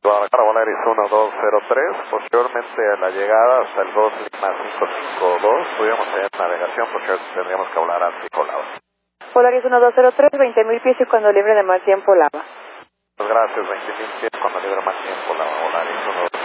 Guadalajara Volaris 1203, posteriormente a la llegada hasta el 2 Lima 552, pudiéramos tener navegación porque tendríamos que hablar a Nicolau. Volaris 1203, 20.000 pies y cuando libre de mal tiempo lava. Gracias, 20.000 pies cuando libre más tiempo, la Volaris 1203.